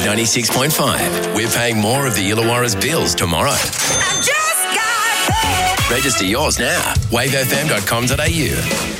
Wave 96.5. We're paying more of the Illawarra's bills tomorrow. I just got paid. Register yours now. wavefm.com.au.